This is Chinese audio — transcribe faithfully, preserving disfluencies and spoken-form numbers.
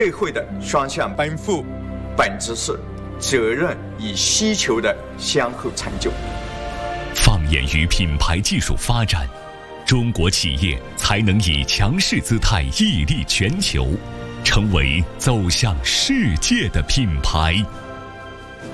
社会的双向奔赴，本质是责任与需求的相互成就。 放眼于品牌技术发展，中国企业才能以强势姿态屹立全球，成为走向世界的品牌。